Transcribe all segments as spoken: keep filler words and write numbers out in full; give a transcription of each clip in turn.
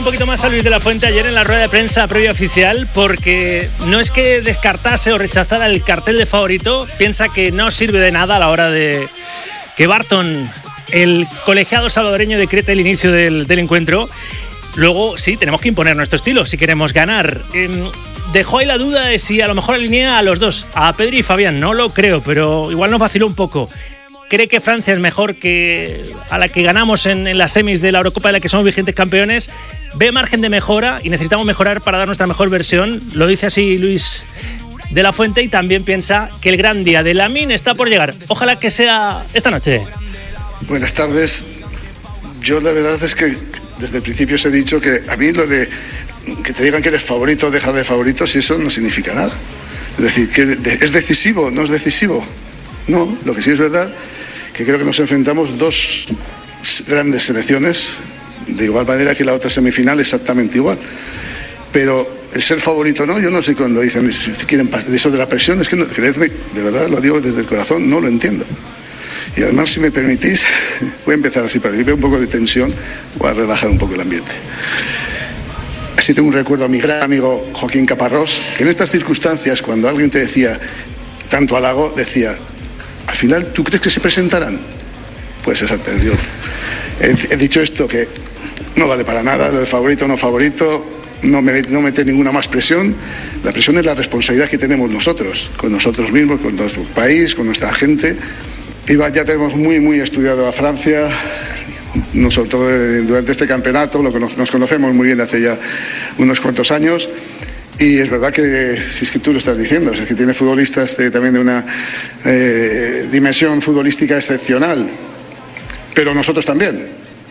Un poquito más a Luis de la Fuente ayer en la rueda de prensa previa oficial, porque no es que descartase o rechazara el cartel de favorito, piensa que no sirve de nada a la hora de que Barton, el colegiado salvadoreño, decrete el inicio del, del encuentro. Luego sí, tenemos que imponer nuestro estilo si queremos ganar. Eh, dejó ahí la duda de si a lo mejor alinea a los dos, a Pedri y Fabián. No lo creo, pero igual nos vaciló un poco. Cree que Francia es mejor que a la que ganamos en, en las semis de la Eurocopa, de la que somos vigentes campeones. Ve margen de mejora y necesitamos mejorar para dar nuestra mejor versión. Lo dice así Luis de la Fuente, y también piensa que el gran día de Lamine está por llegar. Ojalá que sea esta noche. Buenas tardes. Yo la verdad es que desde el principio os he dicho que a mí lo de que te digan que eres favorito o dejar de favorito, si eso no significa nada. Es decir, que es decisivo, no es decisivo. No, lo que sí es verdad que creo que nos enfrentamos dos grandes selecciones de igual manera que la otra semifinal, exactamente igual. Pero el ser favorito no, yo no sé cuando dicen si quieren eso de la presión, es que no, creedme, de verdad lo digo desde el corazón, no lo entiendo. Y además, si me permitís, voy a empezar así para que vea un poco de tensión, voy a relajar un poco el ambiente. Así tengo un recuerdo a mi gran amigo Joaquín Caparrós, que en estas circunstancias, cuando alguien te decía tanto halago, decía: al final, ¿tú crees que se presentarán? Pues exactamente. Yo he, he dicho esto, que no vale para nada, el favorito o no favorito, no, me, no meter ninguna más presión. La presión es la responsabilidad que tenemos nosotros, con nosotros mismos, con nuestro país, con nuestra gente. Y ya tenemos muy, muy estudiado a Francia, no sobre todo durante este campeonato, lo que nos, nos conocemos muy bien hace ya unos cuantos años. Y es verdad que, si es que tú lo estás diciendo, es que tiene futbolistas de, también de una eh, dimensión futbolística excepcional, pero nosotros también.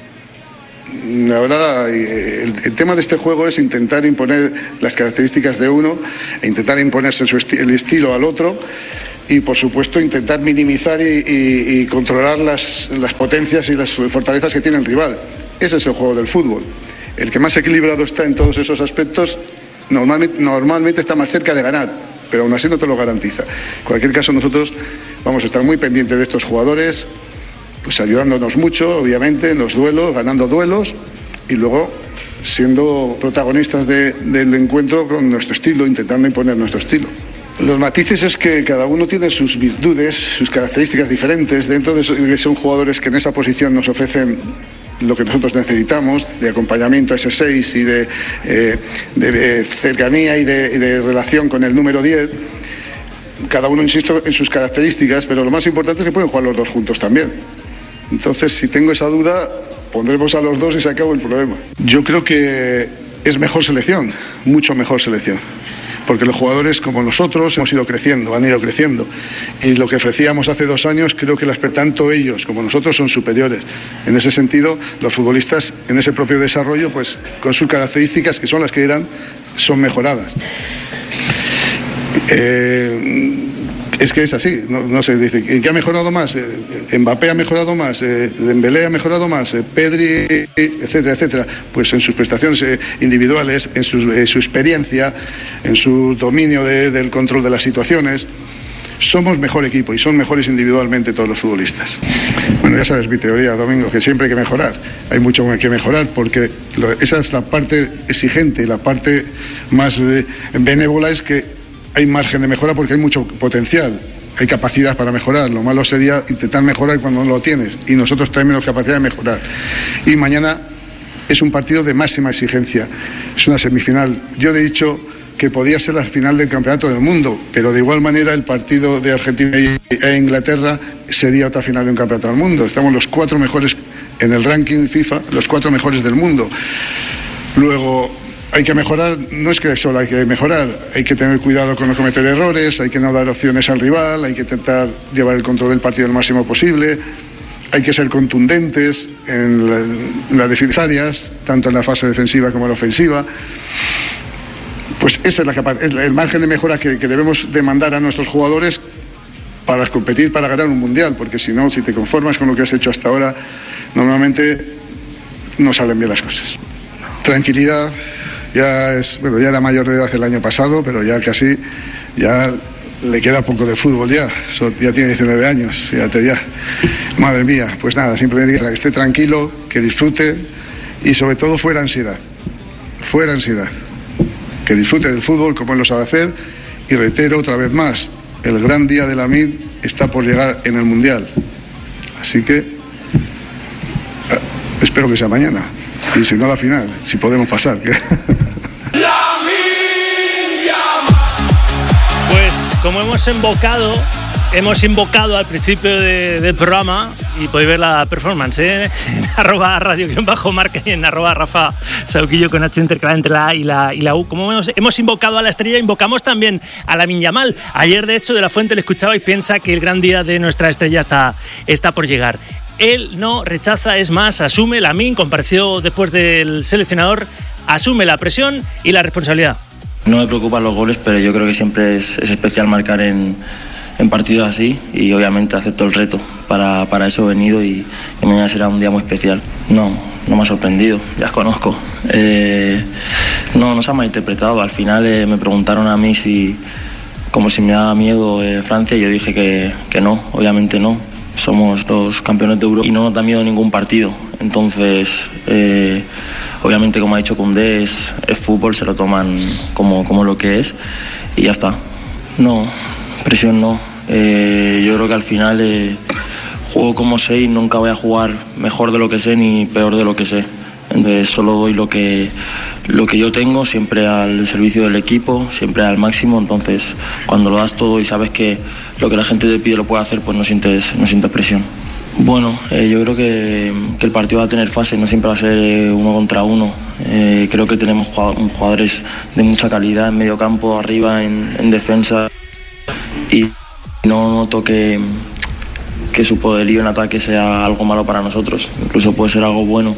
Ahora, el, el tema de este juego es intentar imponer las características de uno e intentar imponerse su esti- el estilo al otro, y por supuesto intentar minimizar y, y, y controlar las, las potencias y las fortalezas que tiene el rival. Ese es el juego del fútbol. El que más equilibrado está en todos esos aspectos Normalmente, normalmente está más cerca de ganar, pero aún así no te lo garantiza. En cualquier caso, nosotros vamos a estar muy pendientes de estos jugadores, pues ayudándonos mucho, obviamente, en los duelos, ganando duelos, y luego siendo protagonistas de, del encuentro con nuestro estilo, intentando imponer nuestro estilo. Los matices es que cada uno tiene sus virtudes, sus características diferentes. Dentro de eso, son jugadores que en esa posición nos ofrecen lo que nosotros necesitamos, de acompañamiento a ese seis y de, eh, de cercanía y de, y de relación con el número diez. Cada uno, insisto, en sus características, pero lo más importante es que pueden jugar los dos juntos también. Entonces, si tengo esa duda, pondremos a los dos y se acabó el problema. Yo creo que es mejor selección, mucho mejor selección, porque los jugadores como nosotros hemos ido creciendo, han ido creciendo, y lo que ofrecíamos hace dos años, creo que las, tanto ellos como nosotros son superiores. En ese sentido, los futbolistas en ese propio desarrollo, pues con sus características, que son las que eran, son mejoradas. Eh, es que es así, no, no sé, dice, ¿en qué ha mejorado más? Eh, Mbappé ha mejorado más, eh, Dembélé ha mejorado más, eh, Pedri, etcétera, etcétera. Pues en sus prestaciones eh, individuales, en su, en su experiencia, en su dominio de, del control de las situaciones, somos mejor equipo y son mejores individualmente todos los futbolistas. Bueno, ya sabes mi teoría, Domingo, que siempre hay que mejorar, hay mucho que mejorar, porque lo, esa es la parte exigente y la parte más eh, benévola, es que hay margen de mejora porque hay mucho potencial, hay capacidad para mejorar. Lo malo sería intentar mejorar cuando no lo tienes, y nosotros tenemos capacidad de mejorar. Y mañana es un partido de máxima exigencia, es una semifinal. Yo he dicho que podía ser la final del campeonato del mundo, pero de igual manera el partido de Argentina e Inglaterra sería otra final de un campeonato del mundo. Estamos los cuatro mejores en el ranking FIFA, los cuatro mejores del mundo. Luego, hay que mejorar, no es que solo hay que mejorar, hay que tener cuidado con no cometer errores, hay que no dar opciones al rival, hay que intentar llevar el control del partido el máximo posible, hay que ser contundentes en, la, en las defensarias, tanto en la fase defensiva como en la ofensiva. Pues ese es, la capa- es el margen de mejora que, que debemos demandar a nuestros jugadores para competir, para ganar un mundial, porque si no, si te conformas con lo que has hecho hasta ahora, normalmente no salen bien las cosas. Tranquilidad. Ya es, bueno, ya era mayor de edad el año pasado, pero ya casi, ya le queda poco de fútbol ya, so, ya tiene diecinueve años, fíjate ya. Madre mía, pues nada, simplemente que esté tranquilo, que disfrute y sobre todo fuera ansiedad. fuera ansiedad, que disfrute del fútbol como él lo sabe hacer, y reitero otra vez más, el gran día de Lamine está por llegar en el Mundial, así que espero que sea mañana, y si no, la final, si podemos pasar. Pues como hemos invocado, hemos invocado al principio de, del programa, y podéis ver la performance ¿eh? en arroba radio-marca y en arroba Rafa Sauquillo con H intercalada entre la A y la, y la U. Como hemos, hemos invocado a la estrella, invocamos también a Lamine Yamal. Ayer, de hecho, De La Fuente le escuchaba y piensa que el gran día de nuestra estrella está, está por llegar. Él no rechaza, es más, asume. Lamine compareció después del seleccionador, asume la presión y la responsabilidad. No me preocupan los goles, pero yo creo que siempre es, es especial marcar en, en partidos así, y obviamente acepto el reto. Para, para eso he venido, y, y mañana será un día muy especial. No, no me ha sorprendido, ya os conozco. Eh, no, no se ha malinterpretado. Al final eh, me preguntaron a mí si, como si me daba miedo eh, Francia, y yo dije que, que no, obviamente no. Somos los campeones de Europa y no nos da miedo ningún partido. Entonces, eh, obviamente, como ha dicho Koundé, es, es fútbol, se lo toman como, como lo que es y ya está. No, presión no. Eh, yo creo que al final eh, juego como sé, y nunca voy a jugar mejor de lo que sé ni peor de lo que sé. Entonces solo doy lo que, lo que yo tengo, siempre al servicio del equipo, siempre al máximo. Entonces cuando lo das todo y sabes que lo que la gente te pide lo puede hacer, pues no sientes, no sientes presión. Bueno, eh, yo creo que, que el partido va a tener fase, no siempre va a ser eh, uno contra uno. Eh, creo que tenemos jugadores de mucha calidad en medio campo, arriba, en, en defensa, y no noto que, que su poderío en ataque sea algo malo para nosotros, incluso puede ser algo bueno.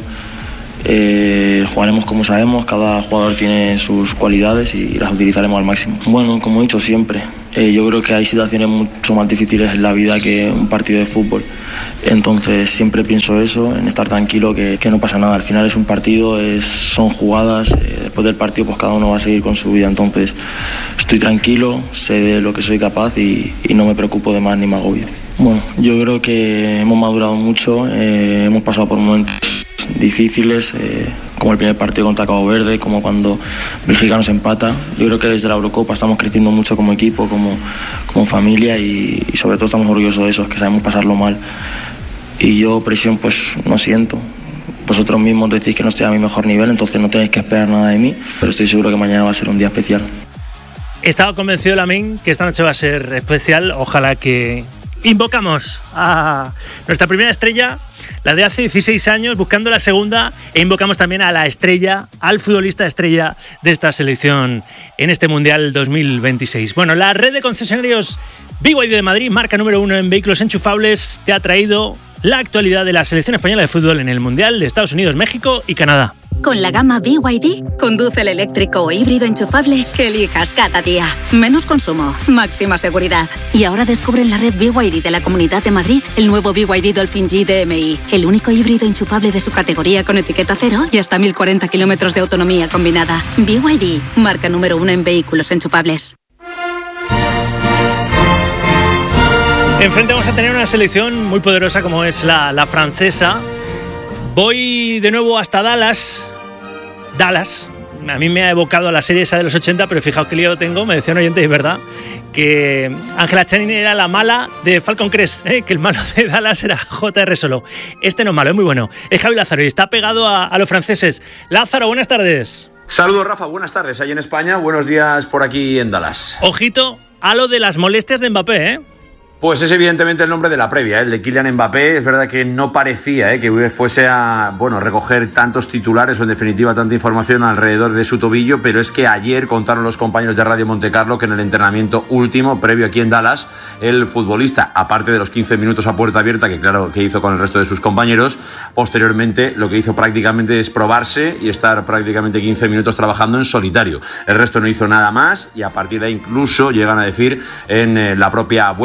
Eh, jugaremos como sabemos, cada jugador tiene sus cualidades y las utilizaremos al máximo. Bueno, como he dicho siempre, eh, yo creo que hay situaciones mucho más difíciles en la vida que un partido de fútbol. Entonces siempre pienso eso, en estar tranquilo, que, que no pasa nada. Al final es un partido, es, son jugadas, eh, después del partido pues cada uno va a seguir con su vida. Entonces estoy tranquilo, sé de lo que soy capaz y, y no me preocupo de más ni me agobio. Bueno, yo creo que hemos madurado mucho, eh, hemos pasado por momentos difíciles, eh, como el primer partido contra Cabo Verde, como cuando Bélgica nos empata. Yo creo que desde la Eurocopa estamos creciendo mucho como equipo, como, como familia, y, y sobre todo estamos orgullosos de eso, que sabemos pasarlo mal. Y yo presión pues no siento. Vosotros mismos decís que no estoy a mi mejor nivel, entonces no tenéis que esperar nada de mí, pero estoy seguro que mañana va a ser un día especial. Estaba convencido, Lamine, que esta noche va a ser especial. Ojalá que invocamos a nuestra primera estrella, la de hace dieciséis años, buscando la segunda, e invocamos también a la estrella, al futbolista estrella de esta selección en este Mundial dos mil veintiséis. Bueno, la red de concesionarios B Y D de Madrid, marca número uno en vehículos enchufables, te ha traído la actualidad de la selección española de fútbol en el Mundial de Estados Unidos, México y Canadá. Con la gama B Y D, conduce el eléctrico o híbrido enchufable que elijas cada día. Menos consumo, máxima seguridad. Y ahora descubre en la red B Y D de la Comunidad de Madrid el nuevo B Y D Dolphin G D M I, el único híbrido enchufable de su categoría con etiqueta cero y hasta mil cuarenta kilómetros de autonomía combinada. B Y D, marca número uno en vehículos enchufables. Enfrente vamos a tener una selección muy poderosa como es la, la francesa. Voy de nuevo hasta Dallas. Dallas. A mí me ha evocado a la serie esa de los ochenta, pero fijaos que lío lo tengo. Me decía un oyente, y es verdad, que Ángela Channing era la mala de Falcon Crest, ¿eh? Que el malo de Dallas era J R Solo. Este no es malo, es muy bueno. Es Javi Lázaro y está pegado a, a los franceses. Lázaro, buenas tardes. Saludos, Rafa, buenas tardes ahí en España. Buenos días por aquí en Dallas. Ojito a lo de las molestias de Mbappé, ¿eh? Pues es evidentemente el nombre de la previa, ¿eh? El de Kylian Mbappé. Es verdad que no parecía ¿eh? que fuese a bueno, recoger tantos titulares o en definitiva tanta información alrededor de su tobillo, pero es que ayer contaron los compañeros de Radio Montecarlo que en el entrenamiento último, previo aquí en Dallas, el futbolista, aparte de los quince minutos a puerta abierta, que claro que hizo con el resto de sus compañeros, posteriormente lo que hizo prácticamente es probarse y estar prácticamente quince minutos trabajando en solitario. El resto no hizo nada más y a partir de ahí incluso llegan a decir en la propia web los compañeros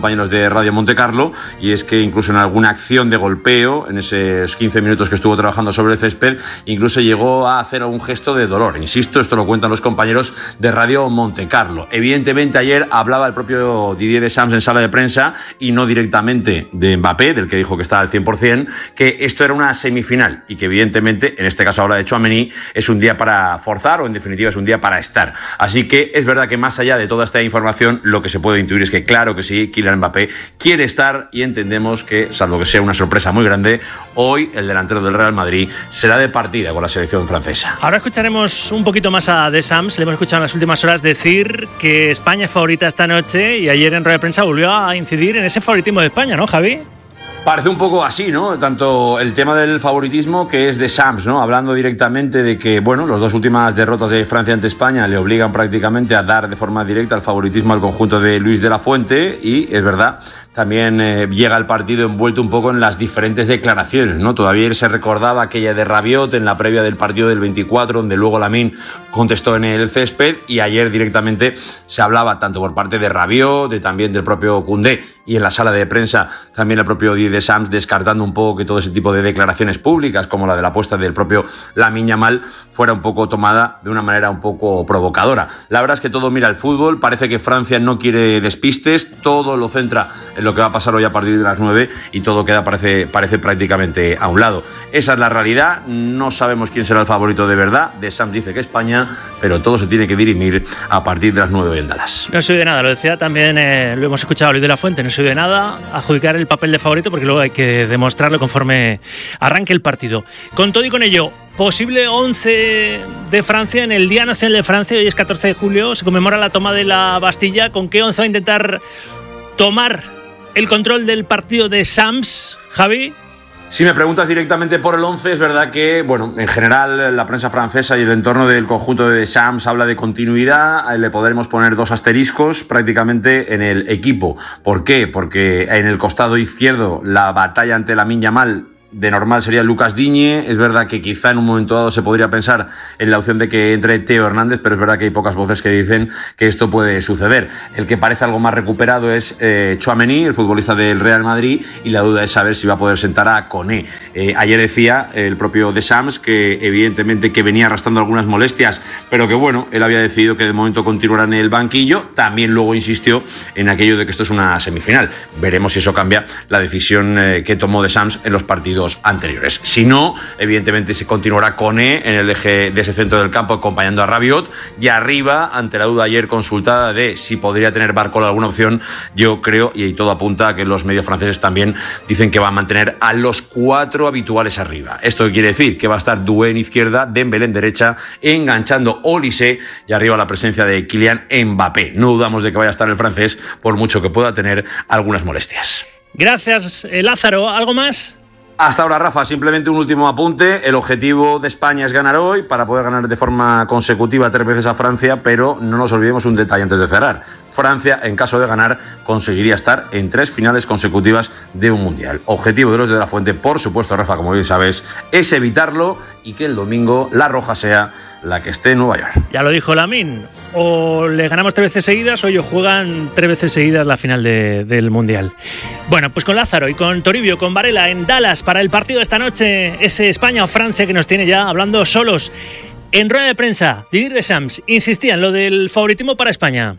compañeros de Radio Montecarlo, y es que incluso en alguna acción de golpeo, en esos quince minutos que estuvo trabajando sobre el césped, incluso llegó a hacer algún gesto de dolor. Insisto, esto lo cuentan los compañeros de Radio Montecarlo. Evidentemente ayer hablaba el propio Didier Deschamps en sala de prensa, y no directamente de Mbappé, del que dijo que estaba al cien por ciento, que esto era una semifinal y que evidentemente, en este caso habla de Tchouaméni, es un día para forzar, o en definitiva es un día para estar. Así que es verdad que más allá de toda esta información, lo que se puede intuir es que claro que sí, Kylian Mbappé quiere estar, y entendemos que, salvo que sea una sorpresa muy grande, hoy el delantero del Real Madrid será de partida con la selección francesa. Ahora escucharemos un poquito más a Deschamps. Le hemos escuchado en las últimas horas decir que España es favorita esta noche, y ayer en rueda de prensa volvió a incidir en ese favoritismo de España, ¿no, Javi? Parece un poco así, ¿no? Tanto el tema del favoritismo, que es de Deschamps, ¿no? Hablando directamente de que, bueno, las dos últimas derrotas de Francia ante España le obligan prácticamente a dar de forma directa el favoritismo al conjunto de Luis de la Fuente, y es verdad, también eh, llega el partido envuelto un poco en las diferentes declaraciones, ¿no? Todavía se recordaba aquella de Rabiot en la previa del partido del veinticuatro, donde luego Lamine contestó en el césped, y ayer directamente se hablaba tanto por parte de Rabiot, de también del propio Koundé, y en la sala de prensa también el propio Didier Deschamps, descartando un poco que todo ese tipo de declaraciones públicas, como la de la apuesta del propio Lamine Yamal, fuera un poco tomada de una manera un poco provocadora. La verdad es que todo mira al fútbol, parece que Francia no quiere despistes, todo lo centra en lo que va a pasar hoy a partir de las nueve, y todo queda, parece, parece prácticamente a un lado. Esa es la realidad, no sabemos quién será el favorito de verdad. Deschamps dice que España, pero todo se tiene que dirimir a partir de las nueve hoy en Dallas. No soy de nada, lo decía también, eh, lo hemos escuchado a Luis de la Fuente, no soy de nada adjudicar el papel de favorito, porque luego hay que demostrarlo conforme arranque el partido. Con todo y con ello, posible once de Francia en el Día Nacional de Francia. Hoy es catorce de julio, se conmemora la toma de la Bastilla. ¿Con qué once va a intentar tomar el control del partido de Deschamps, Javi? Si me preguntas directamente por el once, es verdad que, bueno, en general la prensa francesa y el entorno del conjunto de Deschamps habla de continuidad. Le podremos poner dos asteriscos prácticamente en el equipo. ¿Por qué? Porque en el costado izquierdo la batalla ante Lamine Yamal de normal sería Lucas Digne. Es verdad que quizá en un momento dado se podría pensar en la opción de que entre Theo Hernández, pero es verdad que hay pocas voces que dicen que esto puede suceder. El que parece algo más recuperado es eh, Tchouaméni, el futbolista del Real Madrid, y la duda es saber si va a poder sentar a Koné. Eh, ayer decía el propio Deschamps que evidentemente que venía arrastrando algunas molestias, pero que bueno, él había decidido que de momento continuará en el banquillo. También luego insistió en aquello de que esto es una semifinal. Veremos si eso cambia la decisión eh, que tomó Deschamps en los partidos anteriores. Si no, evidentemente se continuará Koné en el eje de ese centro del campo acompañando a Rabiot, y arriba, ante la duda ayer consultada de si podría tener Barcola alguna opción, yo creo, y todo apunta a que los medios franceses también dicen que va a mantener a los cuatro habituales arriba. Esto quiere decir que va a estar Doué en izquierda, Dembélé en derecha, enganchando Olise, y arriba la presencia de Kylian Mbappé. No dudamos de que vaya a estar el francés, por mucho que pueda tener algunas molestias. Gracias, Lázaro. ¿Algo más? Hasta ahora, Rafa, simplemente un último apunte. El objetivo de España es ganar hoy para poder ganar de forma consecutiva tres veces a Francia, pero no nos olvidemos un detalle antes de cerrar. Francia, en caso de ganar, conseguiría estar en tres finales consecutivas de un Mundial. Objetivo de los de la Fuente, por supuesto, Rafa, como bien sabes, es evitarlo y que el domingo la roja sea la que esté en Nueva York. Ya lo dijo Lamine, o le ganamos tres veces seguidas o ellos juegan tres veces seguidas la final de, del Mundial. Bueno, pues con Lázaro y con Toribio, con Varela en Dallas para el partido de esta noche, ese España o Francia que nos tiene ya hablando solos. En rueda de prensa, Didier Deschamps insistía en lo del favoritismo para España.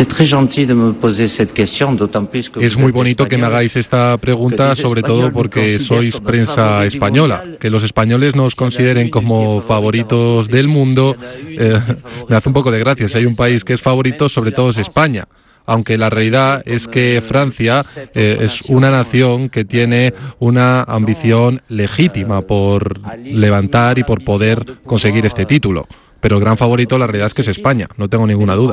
Es muy bonito que me hagáis esta pregunta, sobre todo porque sois prensa española. Que los españoles nos consideren como favoritos del mundo eh, me hace un poco de gracia. Si hay un país que es favorito, sobre todo es España. Aunque la realidad es que Francia eh, es una nación que tiene una ambición legítima por levantar y por poder conseguir este título. Pero el gran favorito, la realidad es que es España, no tengo ninguna duda.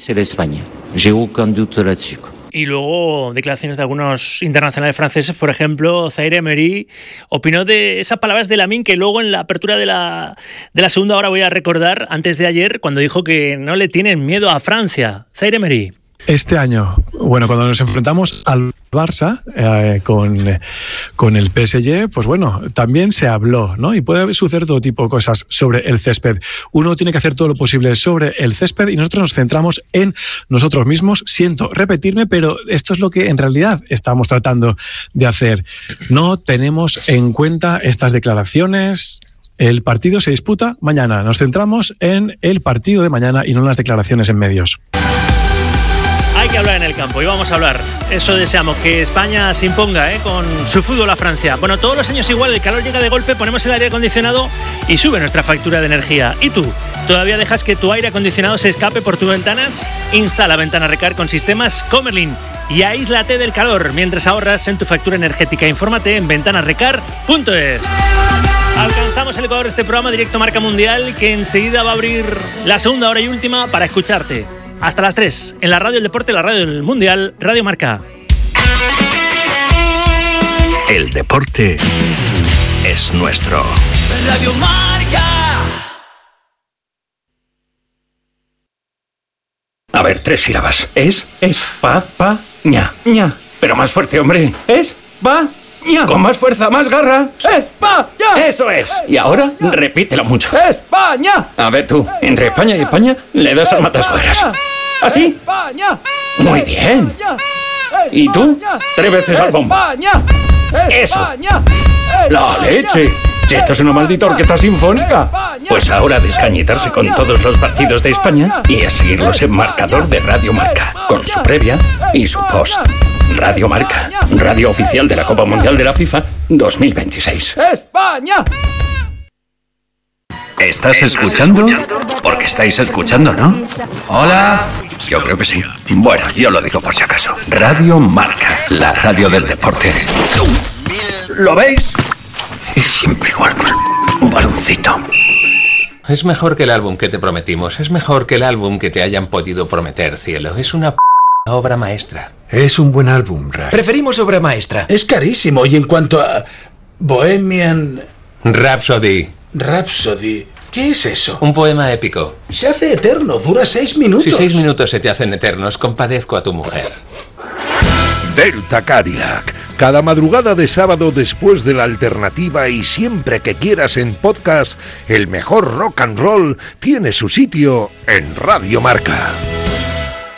Y luego declaraciones de algunos internacionales franceses, por ejemplo, Zaire Emery opinó de esas palabras de Lamine que luego en la apertura de la, de la segunda hora voy a recordar, antes de ayer, cuando dijo que no le tienen miedo a Francia. Zaire Emery. Este año, bueno, cuando nos enfrentamos al Barça eh, con, con el P S G, pues bueno, también se habló, ¿no? Y puede suceder todo tipo de cosas sobre el césped. Uno tiene que hacer todo lo posible sobre el césped y nosotros nos centramos en nosotros mismos. Siento repetirme, pero esto es lo que en realidad estamos tratando de hacer. No tenemos en cuenta estas declaraciones. El partido se disputa mañana. Nos centramos en el partido de mañana y no en las declaraciones en medios. Hay que hablar en el campo y vamos a hablar. Eso deseamos, que España se imponga ¿eh? con su fútbol a Francia. Bueno, todos los años igual, el calor llega de golpe, ponemos el aire acondicionado y sube nuestra factura de energía. ¿Y tú? ¿Todavía dejas que tu aire acondicionado se escape por tus ventanas? Instala Ventana Recar con sistemas Comerlin y aíslate del calor mientras ahorras en tu factura energética. Infórmate en ventanarecar punto es. Alcanzamos el Ecuador, este programa Directo Marca Mundial, que enseguida va a abrir la segunda hora y última para escucharte. Hasta las tres, en la radio del deporte, la radio del mundial, Radio Marca. El deporte es nuestro. Radio Marca. A ver, tres sílabas. Es, es, pa, pa, ña, ña. Pero más fuerte, hombre. Es, pa, ña. Con más fuerza, más garra. España. Eso es. Y ahora, repítelo mucho. España. A ver tú, entre España y España, le das al matasuegras. ¿Así? Muy bien. ¿Y tú? Tres veces al bombo. Eso. La leche. Si esto es una maldita orquesta sinfónica. Pues ahora a descañitarse con todos los partidos de España y a seguirlos en marcador de Radio Marca, con su previa y su post. Radio Marca, radio oficial de la Copa Mundial de la FIFA dos mil veintiséis. ¡España! ¿Estás escuchando? Porque estáis escuchando, ¿no? Hola. Yo creo que sí. Bueno, yo lo digo por si acaso. Radio Marca, la radio del deporte. ¿Lo veis? Es siempre igual con un baloncito. Es mejor que el álbum que te prometimos. Es mejor que el álbum que te hayan podido prometer, cielo. Es una p*** obra maestra. Es un buen álbum, Ray. Preferimos obra maestra. Es carísimo. Y en cuanto a Bohemian Rhapsody. Rhapsody. ¿Qué es eso? Un poema épico. Se hace eterno, dura seis minutos. Si seis minutos se te hacen eternos, compadezco a tu mujer. Delta Cadillac. Cada madrugada de sábado después de la alternativa y siempre que quieras en podcast, el mejor rock and roll tiene su sitio en Radio Marca.